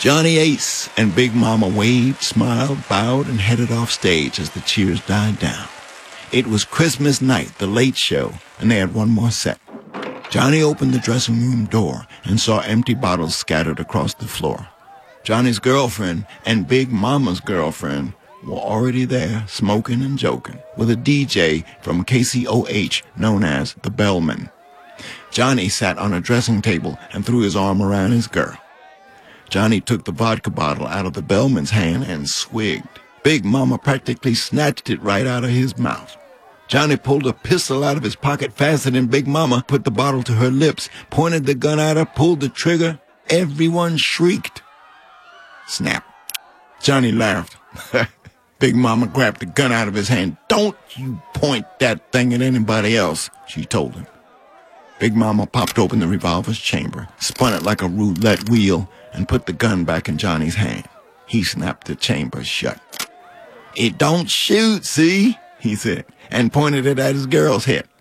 Johnny Ace and Big Mama waved, smiled, bowed, and headed off stage as the cheers died down. It was Christmas night, the late show, and they had one more set. Johnny opened the dressing room door and saw empty bottles scattered across the floor. Johnny's girlfriend and Big Mama's girlfriend were already there, smoking and joking, with a DJ from KCOH known as the Bellman. Johnny sat on a dressing table and threw his arm around his girl. Johnny took the vodka bottle out of the Bellman's hand and swigged. Big Mama practically snatched it right out of his mouth. Johnny pulled a pistol out of his pocket faster than Big Mama, put the bottle to her lips, pointed the gun at her, pulled the trigger. Everyone shrieked. Snap. Johnny laughed. Big Mama grabbed the gun out of his hand. "Don't you point that thing at anybody else," she told him. Big Mama popped open the revolver's chamber, spun it like a roulette wheel, and put the gun back in Johnny's hand. He snapped the chamber shut. "It don't shoot, see?" he said, and pointed it at his girl's head.